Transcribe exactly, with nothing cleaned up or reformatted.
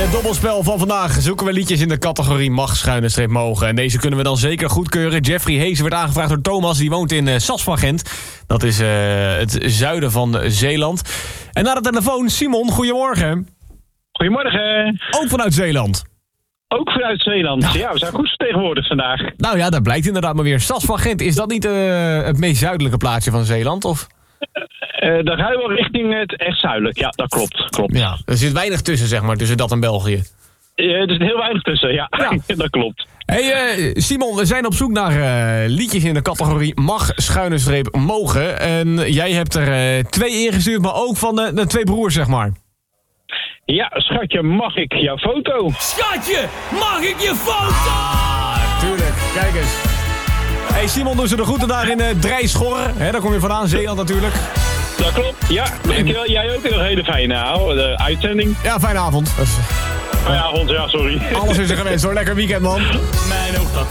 het dobbelspel van vandaag zoeken we liedjes in de categorie mag schuine streep mogen. En deze kunnen we dan zeker goedkeuren. Jeffrey Hees werd aangevraagd door Thomas, die woont in uh, Sasvagent. Dat is uh, het zuiden van Zeeland. En naar de telefoon, Simon, goedemorgen. Goedemorgen. Ook vanuit Zeeland. Ook vanuit Zeeland. Ja, ja we zijn goed vertegenwoordigd vandaag. Nou ja, dat blijkt inderdaad maar weer. Sasvagent, is dat niet uh, het meest zuidelijke plaatsje van Zeeland, of? Uh, dan gaan we wel richting het echt zuidelijk. Ja, dat klopt. klopt. Ja, er zit weinig tussen, zeg maar, tussen dat en België. Uh, er zit heel weinig tussen, ja. ja. Dat klopt. Hey uh, Simon, we zijn op zoek naar uh, liedjes in de categorie mag schuine streep mogen. En jij hebt er uh, twee ingestuurd, maar ook van de, de twee broers, zeg maar. Ja, schatje, mag ik jouw foto? Schatje, mag ik je foto? Ah, tuurlijk, kijk eens. Hey Simon, doen ze de groeten daar in uh, Drijschorre. Hè, daar kom je vandaan, Zeeland natuurlijk. Dat klopt, ja. Dankjewel. Jij ook nog een hele fijne uh, uitzending. Ja, fijne avond. Fijne avond, ja, sorry. Alles is er gewenst hoor, lekker weekend man. Mijn ook dat.